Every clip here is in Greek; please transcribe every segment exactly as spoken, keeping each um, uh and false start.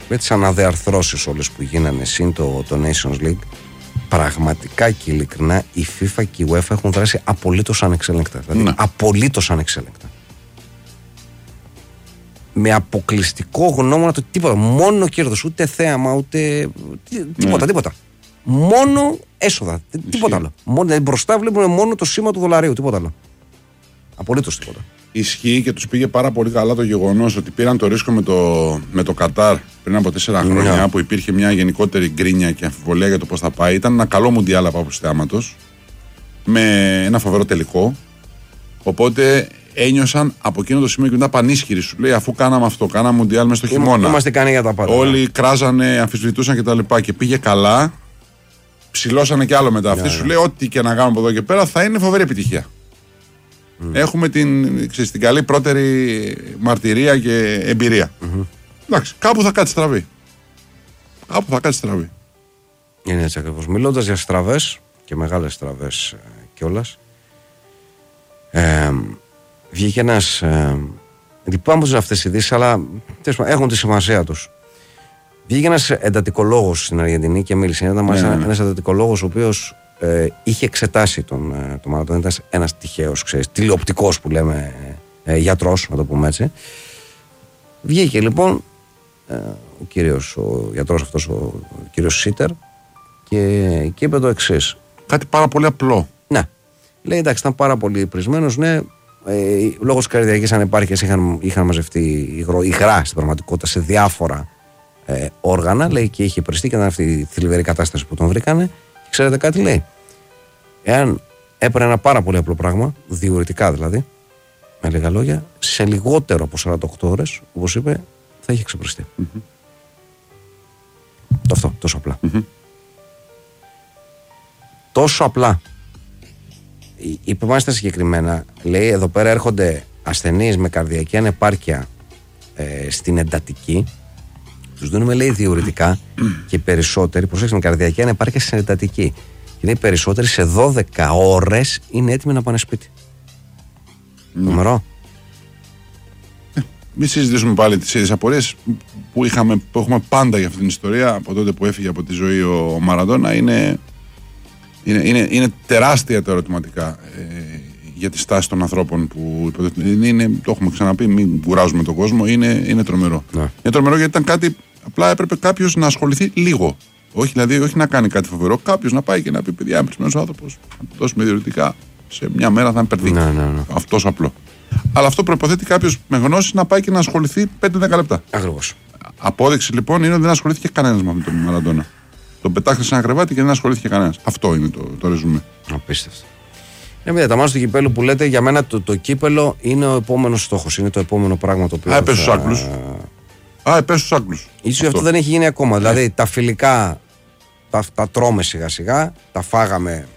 με τις αναδιαρθρώσεις όλες που γίνανε συν το, το Nations League, πραγματικά και ειλικρινά η FIFA και η UEFA έχουν δράσει απολύτως ανεξέλεγκτα. Δηλαδή, ναι. απολύτως ανεξέλεγκτα. Με αποκλειστικό γνώμονα το τίποτα. Μόνο κέρδος, ούτε θέαμα, ούτε. Τίποτα, ναι. τίποτα. Μόνο έσοδα. Ισχύει. Τίποτα άλλο. Μόνο, μπροστά βλέπουμε μόνο το σήμα του δολαρίου. Τίποτα άλλο. Απολύτως τίποτα. Ισχύει και τους πήγε πάρα πολύ καλά το γεγονός ότι πήραν το ρίσκο με το, με το Κατάρ πριν από τέσσερα yeah. χρόνια, που υπήρχε μια γενικότερη γκρίνια και αμφιβολία για το πώς θα πάει. Ήταν ένα καλό μουντιάλ από άποψη θεάματος, με ένα φοβερό τελικό. Οπότε ένιωσαν από εκείνο το σημείο και μετά πανίσχυροι. Σου λέει, αφού κάναμε αυτό, κάναμε μουντιάλ μέσα στο χειμώνα. Είμαστε κάνει για τα πάντα. Όλοι κράζανε, αμφισβητούσαν κτλ. Και, και πήγε καλά. Ψηλώσανε κι άλλο μετά. Yeah, Αυτή yeah. σου λέει, ό,τι και να κάνουμε από εδώ και πέρα θα είναι φοβερή επιτυχία. Mm. Έχουμε την, ξέρεις, την καλή πρώτερη μαρτυρία και εμπειρία. Mm-hmm. Εντάξει, κάπου θα κάτσει στραβή. Κάπου θα κάτσει στραβή. Είναι έτσι ακριβώς. Μιλώντας για στραβές και μεγάλες στραβές ε, κιόλας, ε, βγήκε ένας. Ε, λυπάμαι από αυτές οι ειδήσεις, αλλά έχουν τη σημασία τους. Βγήκε ένας εντατικολόγος στην Αργεντινή και μίλησε. Ήταν yeah. ένας εντατικολόγος ο οποίος Ε, είχε εξετάσει τον, τον Μαραντόνα. Ήταν ένας τυχαίος, ξέρεις, τηλεοπτικός που λέμε, ε, γιατρός, να το πούμε έτσι. Βγήκε λοιπόν ε, ο κύριος, ο γιατρός αυτός, ο, ο κύριος Σίτερ, και, και είπε το εξής. Κάτι πάρα πολύ απλό. Ναι. Λέει, εντάξει, ήταν πάρα πολύ πρισμένος, ναι. Ε, λόγω της καρδιακής ανεπάρκειας είχαν, είχαν μαζευτεί υγρά στην πραγματικότητα σε διάφορα ε, όργανα. Λέει, και είχε πριστεί και ήταν αυτή η θλιβερή κατάσταση που τον βρήκανε. Ξέρετε κάτι, λέει, εάν έπαιρνε ένα πάρα πολύ απλό πράγμα, διουρητικά δηλαδή, με λίγα λόγια, σε λιγότερο από σαράντα οκτώ ώρες, όπως είπε, θα είχε ξεπριστεί. Mm-hmm. Αυτό, τόσο απλά. Mm-hmm. Τόσο απλά. Είπε μάλιστα συγκεκριμένα, λέει, εδώ πέρα έρχονται ασθενείς με καρδιακή ανεπάρκεια ε, στην εντατική. Τους δίνουμε, λέει, διουρητικά και οι περισσότεροι, προσέξτε, με καρδιακή ανεπάρκεια στην εντατική. Και είναι οι περισσότεροι σε δώδεκα ώρες είναι έτοιμοι να πάνε σπίτι. Νούμερο. Ε, Μην συζητήσουμε πάλι τις ίδιες απορίες που, είχαμε, που έχουμε πάντα για αυτή την ιστορία από τότε που έφυγε από τη ζωή ο Μαραντόνα. Είναι, είναι, είναι, είναι τεράστια τα ερωτηματικά ε, για τη στάση των ανθρώπων που είναι, το έχουμε ξαναπεί, μην κουράζουμε τον κόσμο, είναι, είναι τρομερό. Ναι. Είναι τρομερό γιατί ήταν κάτι, απλά έπρεπε κάποιος να ασχοληθεί λίγο. Όχι, δηλαδή, όχι να κάνει κάτι φοβερό, κάποιος να πάει και να πει: παιδιά, είμαι πρισμένος άνθρωπος, να του δώσουμε διορτικά, σε μια μέρα θα είναι περδίκη. Ναι, ναι, ναι. Αυτό απλό. Αλλά αυτό προϋποθέτει κάποιος με γνώση να πάει και να ασχοληθεί πέντε με δέκα λεπτά. Ακριβώς. Απόδειξη λοιπόν είναι ότι δεν ασχολήθηκε κανένας με αυτόν τον Μαραντόνα. Τον πετάχτε σε ένα κρεβάτι και δεν ασχολήθηκε κανένας. Αυτό είναι το, το ρεζουμέ. Απίστευτο. Ναι, μια τα μάτια του κυπέλου που λέτε, για μένα το, το κύπελο είναι ο επόμενος στόχος. Είναι το επόμενο πράγμα το οποίο. Α, επέσου θα... Άγγλους. Α, επέσου Άγγλους. Ίσως αυτό. αυτό δεν έχει γίνει ακόμα. Δηλαδή ε. τα φιλικά τα, τα τρώμε σιγά σιγά, τα φάγαμε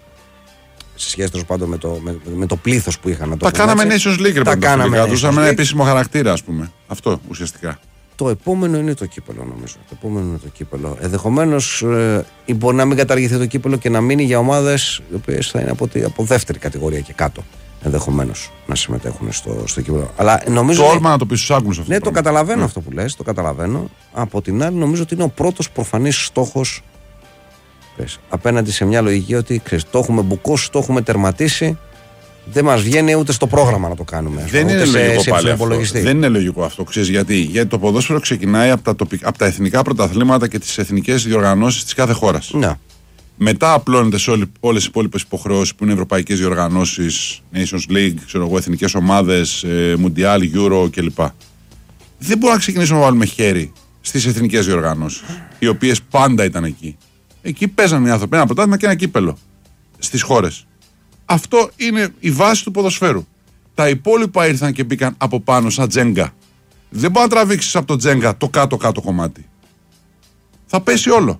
σε σχέση τέλος πάντων με το, με, με το πλήθος που είχαν. Τα κάναμε Nations League, τα κάναμε. Δούσαμε ένα επίσημο χαρακτήρα, ας πούμε. Αυτό ουσιαστικά. Το επόμενο είναι το κύπελο, νομίζω. Το επόμενο είναι το κύπελο. Ενδεχομένως ε, μπορεί να μην καταργηθεί το κύπελο και να μείνει για ομάδες οι οποίες θα είναι από, τη, από δεύτερη κατηγορία και κάτω. Ενδεχομένως να συμμετέχουν στο, στο κύπελο. Αλλά νομίζω. Το όρμα να το πει στους Άγγλους αυτό. Ναι, το, το καταλαβαίνω mm. αυτό που λες. Το καταλαβαίνω. Από την άλλη, νομίζω ότι είναι ο πρώτος προφανής στόχος απέναντι σε μια λογική ότι ξέρεις, το έχουμε μπουκώσει, το έχουμε τερματίσει. Δεν μας βγαίνει ούτε στο πρόγραμμα να το κάνουμε. Δεν είναι λογικό πάλι αυτό. Δεν είναι λογικό αυτό. Ξέρεις γιατί. Γιατί το ποδόσφαιρο ξεκινάει από τα, τοπικ... από τα εθνικά πρωταθλήματα και τις εθνικές διοργανώσεις της κάθε χώρας. Ναι. Μετά απλώνεται σε όλες τις υπόλοιπες υποχρεώσεις που είναι ευρωπαϊκές διοργανώσεις, Nations League, ξέρω εγώ, εθνικές ομάδες, Mundial, Euro κλπ. Δεν μπορούμε να ξεκινήσουμε να βάλουμε χέρι στις εθνικές διοργανώσεις, οι οποίες πάντα ήταν εκεί. Εκεί παίζανε οι άνθρωποι ένα πρωτάθλημα και ένα κύπελο στις χώρες. Αυτό είναι η βάση του ποδοσφαίρου. Τα υπόλοιπα ήρθαν και μπήκαν από πάνω σαν τζέγκα. Δεν μπορεί να τραβήξεις από το τζέγκα το κάτω-κάτω κομμάτι. Θα πέσει όλο.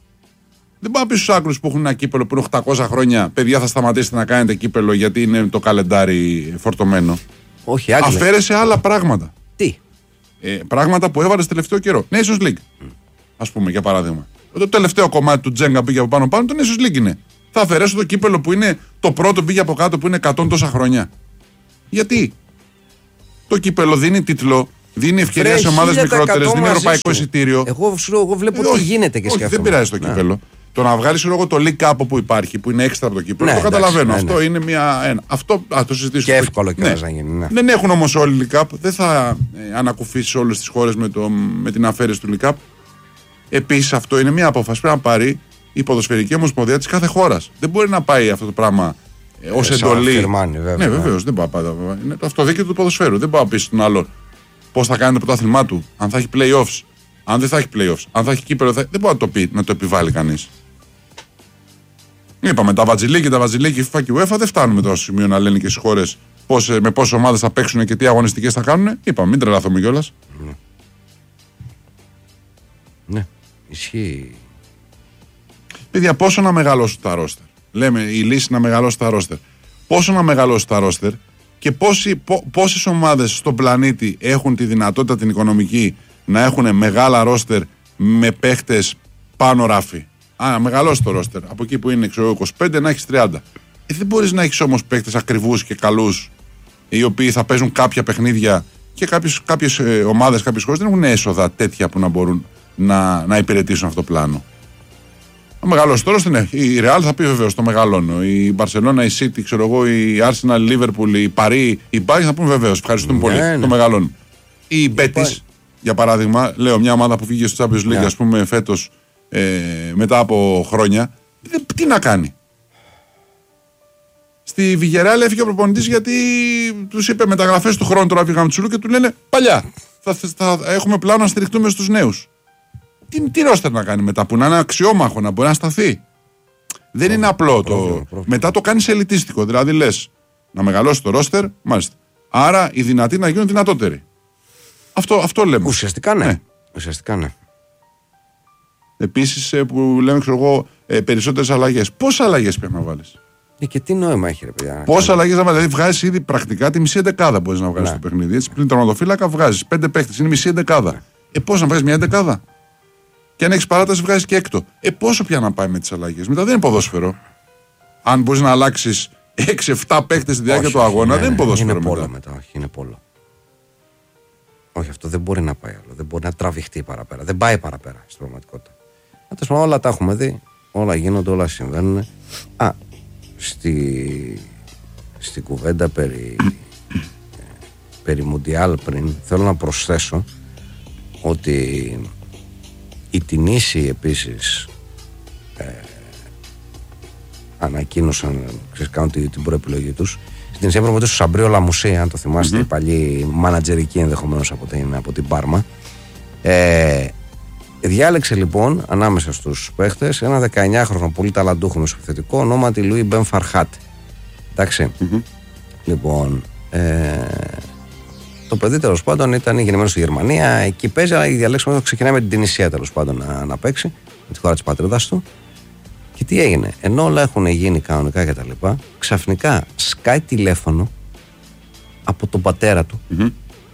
Δεν μπορεί να πεις στους Άγγλους που έχουν ένα κύπελο που είναι οκτακόσια χρόνια, παιδιά, θα σταματήσετε να κάνετε κύπελο γιατί είναι το καλεντάρι φορτωμένο. Όχι, Άγγλοι. Αφαίρεσε άλλα πράγματα. Τι? Ε, πράγματα που έβαλε τελευταίο καιρό. Nations League. Mm. Ας πούμε, για παράδειγμα. Το τελευταίο κομμάτι του τζέγκα πήγε από πάνω πάνω, το Nations League είναι. Θα αφαιρέσω το κύπελο που είναι το πρώτο πήγε από κάτω που είναι εκατό τόσα χρόνια. Γιατί? Το κύπελο δίνει τίτλο Δίνει ευκαιρία σε ομάδες μικρότερες, δίνει ευρωπαϊκό εισιτήριο. Εγώ, εγώ βλέπω ε, τι γίνεται και σκέφτομαι. Δεν πειράζει το κύπελο. Το να βγάλει το League Cup που υπάρχει, που είναι έξτρα από το κύπελο, ναι, το καταλαβαίνω. Ναι, ναι. Αυτό είναι μια. Ένα. Αυτό α το συζητήσουμε. Και εύκολο και ναι. να γίνει. Ναι. Δεν έχουν όμως όλοι League Cup. Δεν θα ε, ανακουφίσει όλες τις χώρες με, με την αφαίρεση του League Cup. Επίσης, αυτό είναι μια απόφαση που πρέπει να πάρει η ποδοσφαιρική ομοσπονδία της κάθε χώρας. Δεν μπορεί να πάει αυτό το πράγμα ε, ως εντολή. Φιρμάνι, βέβαια, ναι, βεβαίως. Δεν πάει πάντα. Είναι το αυτοδίκαιο του ποδοσφαίρου. Δεν πάει να πει στον άλλον πώς θα κάνει το πρωτάθλημά του, αν θα έχει playoffs, αν δεν θα έχει playoffs, αν θα έχει κύπελο. Θα... Δεν μπορεί να το πει, να το επιβάλλει κανείς. Είπαμε τα βατζιλίκη, τα βατζιλίκη, η FIFA και η UEFA δεν φτάνουν με το σημείο να λένε και στις χώρες με πόσες ομάδες θα παίξουν και τι αγωνιστικές θα κάνουν. Είπαμε, μην τρελαθούμε κιόλας. Ναι. ναι, ισχύει. Παιδιά, πόσο να μεγαλώσουν τα ρόστερ. Λέμε η λύση να μεγαλώσει τα ρόστερ. Πόσο να μεγαλώσει τα ρόστερ και πόσοι, πό, πόσες ομάδες στον πλανήτη έχουν τη δυνατότητα την οικονομική να έχουν μεγάλα ρόστερ με παίχτες πάνω ράφι. Α, να μεγαλώσει το ρόστερ. Από εκεί που είναι ξέρω, είκοσι πέντε να έχει τριάντα. Ε, δεν μπορεί να έχει όμως παίκτες ακριβούς και καλούς, οι οποίοι θα παίζουν κάποια παιχνίδια και κάποιες ε, ομάδες, κάποιες χώρες δεν έχουν έσοδα τέτοια που να μπορούν να, να υπηρετήσουν αυτό το πλάνο. Να μεγαλώσει το ρόστερ, ναι. Η Real θα πει βεβαίως το μεγαλώνω. Η Barcelona, η City, ξέρω εγώ, η Arsenal, η Liverpool, η Paris, η Bayern θα πούμε βεβαίως. Ευχαριστούμε ναι, πολύ. Ναι. Το μεγαλώνουν. Η Betis, για παράδειγμα, λέω μια ομάδα που βγήκε στο Champions League, ναι. ας πούμε, φέτος. Ε, μετά από χρόνια, τι να κάνει. Στη Βιγεράλ έφυγε ο προπονητής γιατί τους είπε μεταγραφές του χρόνου τώρα Βιγαμτσούλου και του λένε παλιά. Θα, θα, θα έχουμε πλάνο να στηριχτούμε στους νέους. Τι, τι ρόστερ να κάνει μετά που να είναι αξιόμαχο, να μπορεί να σταθεί. Δεν είναι απλό το. Μετά το κάνεις ελιτίστικο. Δηλαδή λες να μεγαλώσει το ρόστερ, μάλιστα. Άρα οι δυνατοί να γίνουν δυνατότεροι. Αυτό, αυτό λέμε. Ουσιαστικά ναι. ναι. Ουσιαστικά ναι. Επίσης που λέμε ξέρω εγώ περισσότερες αλλαγές. Πόσες αλλαγές πρέπει να βάλεις. Ε, και τι νόημα έχει ρε παιδιά. Πόσες αλλαγές να βάλεις. Δηλαδή βγάζεις ήδη πρακτικά τη μισή εντεκάδα μπορείς να βγάλεις ναι. στο παιχνίδι. Έτσι πριν τερματοφύλακα βγάζεις πέντε παίχτες. Είναι μισή εντεκάδα. Ναι. Ε πώς να βγάζεις μια εντεκάδα. Και αν έχεις παράταση βγάζεις και έκτο. Ε πόσο πια να πάει με τις αλλαγές. Μετά δεν είναι ποδόσφαιρο. Αν μπορείς να αλλάξεις έξι εφτά παίχτες στη διάρκεια του αγώνα ναι, δεν είναι ποδόσφαιρο. Είναι πόλο μετά. Όχι, είναι πόλο. Όχι, αυτό δεν μπορεί να πάει άλλο. Δεν μπορεί να τραβηχτεί παραπέρα. Δεν πάει παραπέρα στην πραγματικότητα. Άτομα, όλα τα έχουμε δει. Όλα γίνονται, όλα συμβαίνουν. Α, στη, στη κουβέντα περί, περί Μουντιάλ πριν θέλω να προσθέσω ότι οι Τινήσοι επίσης ε, ανακοίνωσαν, ξέρεις, κάνουν την, την προεπιλογή τους. Στην Ισία προπονητής του Σαμπρίο Λαμουσί, αν το θυμάστε, mm-hmm. η παλιή μανατζερική ενδεχομένως από την, από την Πάρμα. Ε, διάλεξε λοιπόν ανάμεσα στους παίχτες ένα δεκαεννιάχρονο πολύ ταλαντούχο μεσοεπιθετικό ονόματι Λουί Μπεν Φαρχάτ. Εντάξει. Mm-hmm. Λοιπόν, ε, το παιδί τέλος πάντων ήταν γεννημένο στη Γερμανία, εκεί παίζει, αλλά διαλέξαμε να ξεκινάει με την Τινησία τέλος πάντων να, να παίξει, με τη χώρα της πατρίδας του. Και τι έγινε, ενώ όλα έχουν γίνει κανονικά και τα λοιπά, ξαφνικά σκάει τηλέφωνο από τον πατέρα του mm-hmm.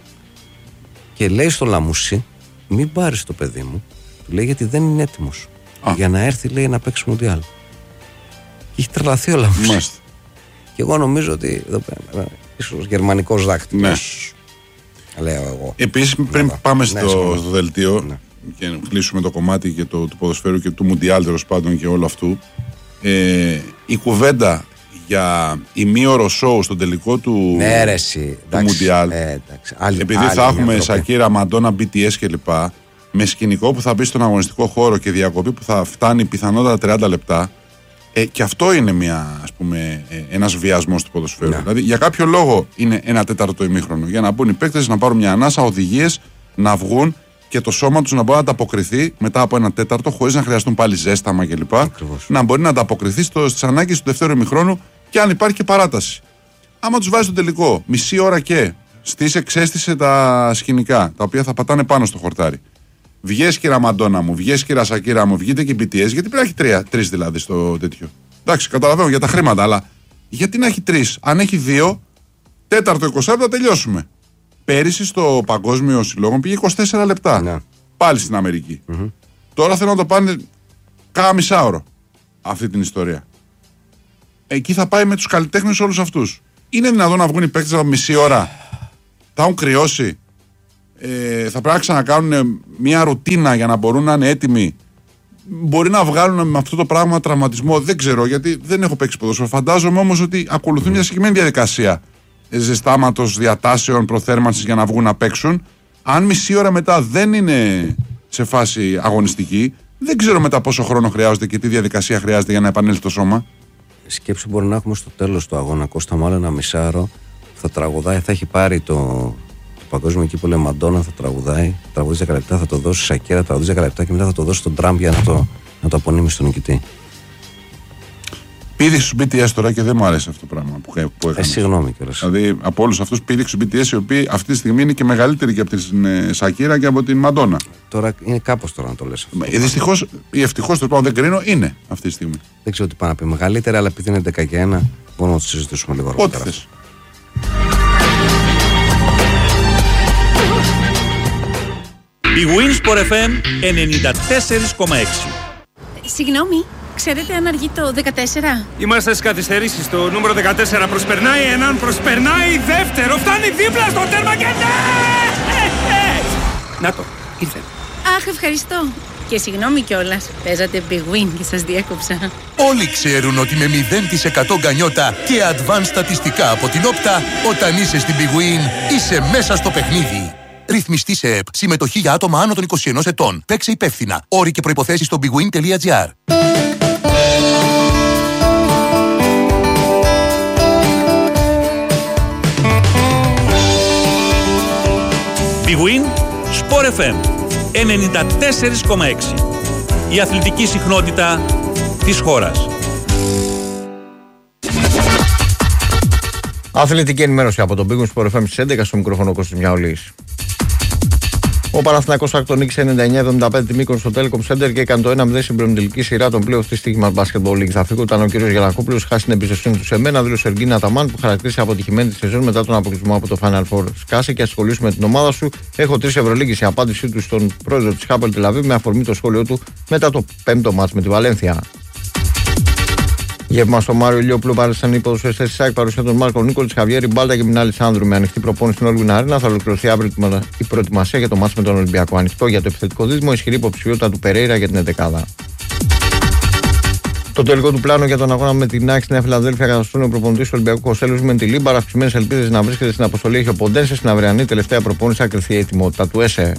και λέει στο Λαμουσί, μην πάρεις το παιδί μου, του λέει, γιατί δεν είναι έτοιμος ah. για να έρθει, λέει, να παίξει Μουντιάλ. Και έχει τρελαθεί ο Λαμουσί. Mm-hmm. Και εγώ νομίζω ότι εδώ πέρα, ίσως γερμανικός δάκτυλος, mm. λέω εγώ. Επίσης πριν ναι, πάμε στο, ναι, στο δελτίο ναι. και κλείσουμε το κομμάτι και το, του ποδοσφαίρου και του Μουντιάλ τέλος πάντων και όλο αυτού, ε, η κουβέντα για ημίωρο σοου στον τελικό του, ναι, ρε, εσύ, του Μουντιάλ, ε, άλλη, επειδή άλλη, θα έχουμε Σακύρα, Μαντόνα, μπι τι ες κλπ, με σκηνικό που θα μπει στον αγωνιστικό χώρο και διακοπή που θα φτάνει πιθανότατα τριάντα λεπτά, ε, και αυτό είναι μια, ας πούμε, ε, ένας βιασμός του ποδοσφαίρου. Ναι. Δηλαδή για κάποιο λόγο είναι ένα τέταρτο ημίχρονο, για να μπουν οι παίκτες να πάρουν μια ανάσα, οδηγίες, να βγουν και το σώμα τους να μπορεί να ανταποκριθεί μετά από ένα τέταρτο, χωρίς να χρειαστούν πάλι ζέσταμα κλπ. Να μπορεί να ανταποκριθεί στις ανάγκες του δεύτερου ημιχρόνου και αν υπάρχει και παράταση. Άμα τους βάζει στο τελικό μισή ώρα και στήσε, ξέστησε τα σκηνικά, τα οποία θα πατάνε πάνω στο χορτάρι. Βγες κυρα Μαντόνα μου, βγες κυρα Σακύρα μου, βγείτε και μπι τι ες, γιατί πρέπει να έχει τρία, τρεις δηλαδή στο τέτοιο. Εντάξει, καταλαβαίνω για τα χρήματα, αλλά γιατί να έχει τρεις, αν έχει δύο, τέταρτο είκοσι θα τελειώσουμε. Πέρυσι στο Παγκόσμιο Συλλόγο πήγε είκοσι τέσσερα λεπτά. Ναι. Πάλι στην Αμερική. Mm-hmm. Τώρα θέλω να το πάνε κάνα μισάωρο αυτή την ιστορία. Εκεί θα πάει με τους καλλιτέχνες όλους αυτούς. Είναι δυνατόν να βγουν οι παίκτες από μισή ώρα, θα έχουν κρυώσει ε, θα πρέπει να ξανακάνουν μια ρουτίνα για να μπορούν να είναι έτοιμοι. Μπορεί να βγάλουν με αυτό το πράγμα τραυματισμό, δεν ξέρω, γιατί δεν έχω παίξει ποδόσφαιρο. Φαντάζομαι όμως ότι ακολουθούν μια συγκεκριμένη διαδικασία ζεστάματος, διατάσεων, προθέρμανσης για να βγουν να παίξουν. Αν μισή ώρα μετά δεν είναι σε φάση αγωνιστική, δεν ξέρω μετά πόσο χρόνο χρειάζεται και τι διαδικασία χρειάζεται για να επανέλθει το σώμα. Σκέψου μπορεί να έχουμε στο τέλος του αγώνα Κώστα μάλλον ένα μισάρο, θα τραγουδάει, θα έχει πάρει το, το παγκόσμιο κύπελλο Μαντόνα, θα τραγουδάει, τραγουδίζει δέκα λεπτά, θα το δώσει Σακέρα, τραγουδίζει δέκα λεπτά και μετά θα το δώσει στον Τραμπ για να το, να το απονείμει στον νικητή. Πήδηξε στους μπι τι ες τώρα και δεν μου αρέσει αυτό το πράγμα που, που έκανε. Ε, συγγνώμη κιόλας. Δηλαδή από όλους αυτούς πήδηξε στους μπι τι ες οι οποίοι αυτή τη στιγμή είναι και μεγαλύτεροι και από την ε, Σακύρα και από την Μαντόνα. Τώρα είναι κάπως τώρα να το λες αυτό. Ε, δυστυχώς ή ευτυχώς το πράγμα δεν κρίνω είναι αυτή τη στιγμή. Δεν ξέρω τι πάει να πει μεγαλύτερα, αλλά επειδή είναι δέκα και ένα, μπορούμε να το συζητήσουμε λίγο αργότερα. Ό,τι θες. Η Winsport εφ εμ ενενήντα τέσσερα κόμμα έξι. Συγγνώμη, ξέρετε αν αργεί το δεκατέσσερα? Είμαστε στις καθυστερήσεις. Το νούμερο δεκατέσσερα προσπερνάει έναν, προσπερνάει δεύτερο. Φτάνει δίπλα στο τέρμα και ναι! Να το, ήρθε. Αχ, ευχαριστώ. Και συγγνώμη κιόλας, παίζατε Big Win και σας διέκοψα. Όλοι ξέρουν ότι με μηδέν τοις εκατό γκανιότα και advanced στατιστικά από την Όπτα, όταν είσαι στην Big Win, είσαι μέσα στο παιχνίδι. Ρυθμιστή σε ΕΠ. Συμμετοχή για άτομα άνω των είκοσι ενός ετών. Παίξε υπεύθυνα. Όροι και προϋποθέσεις στο bigwin τελεία gr. Big Win Sport εφ εμ ενενήντα τέσσερα κόμμα έξι. Η αθλητική συχνότητα της χώρας. Αθλητική ενημέρωση από τον Big Win Sport εφ εμ στις έντεκα, στο μικρόφωνο Κώστας Μιαολής. Ο Παναθηναϊκός ακτονίκησε ενενήντα εννιά εβδομήντα πέντε τη Μύκονο στο Telecom Center και έκανε το ένα μηδέν στην προημιτελική σειρά των πλέον της Στίγμα Basketball League. Θα φύγει όταν ο κ. Γιαννακόπουλος χάσει την εμπιστοσύνη του σε μένα, δήλωσε ο Εργίνα Αταμάν, που χαρακτήρισε αποτυχημένη τη σεζόν μετά τον αποκλεισμό από το Final Four. Σκάσε και ασχολήσουμε με την ομάδα σου. Έχω τρεις Ευρωλίγκες. Η απάντησή του στον πρόεδρο της Χάπελ Τελαβίβ με αφορμή το σχόλιο του μετά το πέμπτο μάτς με τη Βαλένθια. Γεύμα στο Μάριο Ηλιόπουλο παρέστησαν οι ποδοσφαιριστές της ΑΕΚ παρουσία των Μάρκο Νίκολης, Χαβιέρη Μπάλτα και Μινάλης Άνδρου. Με ανοιχτή προπόνηση στην Όλγουιν Αρένα θα ολοκληρωθεί αύριο η προετοιμασία για το μάτς με τον Ολυμπιακό. Ανοιχτό για το επιθετικό δίδυμο, ισχυρή υποψηφιότητα του Περέιρα για την εντεκάδα. Το τελικό του πλάνο για τον αγώνα με την ΑΕΚ στη Νέα Φιλαδέλφια καταστούν ο προπονητής του Ολυμπιακού Κοστέλου με τη Λίμπαρα. Αυξημένες ελπίδες να βρίσκεται στην αποστολή έχει ο Ποντένσε. Στην αυριανή τελευταία προπόνηση θα κρυφθεί η ετοιμότητα του ΕΣΕ.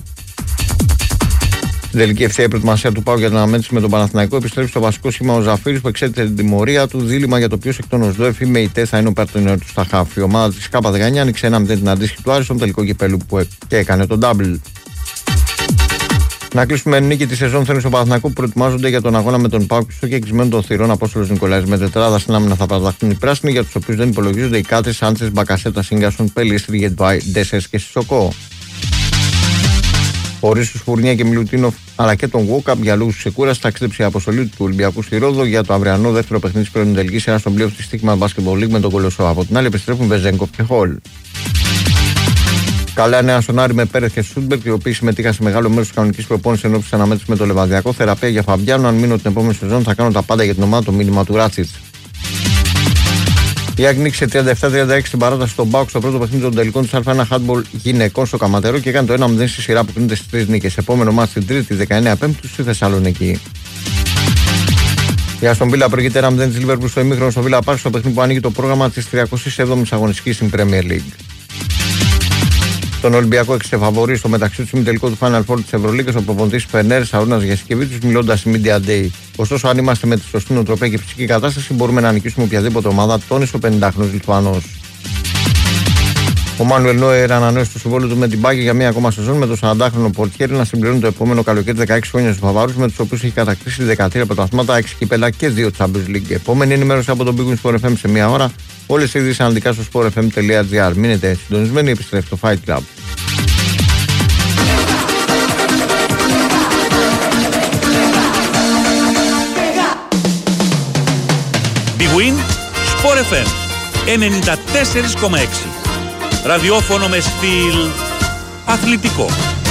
Στην τελική ευθεία η προετοιμασία του ΠΑΟΚ για την αναμέτρηση με τον Παναθηναϊκό επιστρέφει στο βασικό σήμα ο Ζαφύρης που εξέτησε την τιμωρία του. Δίλημα για το ποιο εκ των ΟΣΔΟΕΦ ή με ΙΤΕ θα είναι ο παρτενέρ του στα χάφη. Η ομάδα της ΚΑΠΑ δεκαεννιά άνοιξε ένα μηδέν την αντίστοιχη του Άρη στον τελικό κυπέλου που και έκανε τον double. Να κλείσουμε νίκη τη σεζόν θέλει στο Παναθηναϊκό που προετοιμάζονται για τον αγώνα με τον ΠΑΟΚ στο κεκλεισμένο των θυρών Απόστολος Νικολάης. Με τετράδα στην άμυνα θα παραδαχτούν οι πράσινοι για του οποίου δεν υπολογίζονται οι Κάτες, Σάντσες, Μπακασέτα, Σίγκασον, Πελίστρι, Γετβάη, Ντέσσερ και Σισοκό. Χωρίς του Φουρνία και Μιλουτίνοφ αλλά και τον Γουόκαπ για λόγους ξεκούρασης ταξίδεψε η αποστολή του Ολυμπιακού στη Ρόδο για το αυριανό δεύτερο παιχνίδι της προημιτελικής σειράς στον πλοίο της Στίγμα Basketball League με τον Κολοσσό. Από την άλλη επιστρέφουν Βεζέγκοφ και Χολ. Καλά νέα στον Άρη με Πέρεθ και Σούντμπερκ, οι οποίοι συμμετείχαν σε μεγάλο μέρος της κανονικής προπόνησης ενώπιση της αναμέτρησης με το Λεβαδιακό. Θεραπεία για Φαμπιάνο. Αν μείνω την επόμενη σεζόν θα κάνω τα πάντα για την ομάδα, το μήνυμα του Ράτσιτς. Η ΑΕΚ νίκησε τριάντα επτά τριάντα έξι στην παράταση στον ΠΑΟΚ στο πρώτο παιχνίδι των τελικών της Α1 Handball γυναικών στο Καματερό και έκανε το ένα μηδέν στη σειρά που κρίνεται στις τρεις νίκες. Επόμενο μάτς την Τρίτη δεκαεννέα Πέμπτου στη Θεσσαλονίκη. Η Αστον Βίλα προηγείται ένα μηδέν της Λίβερπουλ στο ημίχρονο στο Βίλα Πάρκ στο παιχνίδι που ανοίγει το πρόγραμμα της τριακοστής έβδομης αγωνιστικής στην Premier League. Τον Ολυμπιακό εξεφαβορεί στο μεταξύ του ημιτελικό του Final Four της Ευρωλίγκας ο προπονητής Φενέρ Σαούνας Γιασκεβίτσιος μιλώντας στη Media Day. Ωστόσο, αν είμαστε με τη σωστή νοοτροπία και φυσική κατάσταση, μπορούμε να νικήσουμε οποιαδήποτε ομάδα, τόνισε ο πενηντάχρονος Λιθουανός. Ο Μάνουελ Νόερ ανανέωσε το συμβόλαιο του με την Μπάγκη για μία ακόμα σεζόν, με τον σαραντάχρονο Πορτιέρη να συμπληρώνει το επόμενο καλοκαίρι δεκαέξι χρόνια στους Βαβάρους, με τους οποίους έχει κατακτήσει δεκατρία πρωταθλήματα, έξι κύπελα και δύο Champions League. Επόμενη ενημέρωση από τον Big Win Sport εφ εμ σε μία ώρα. Όλες οι ειδήσεις αναλυτικά στο sport f m τελεία g r. Μείνετε συντονισμένοι, επιστρέφει το Fight Club. Big Win Sport εφ εμ ενενήντα τέσσερα κόμμα έξι. Ραδιόφωνο με στυλ αθλητικό.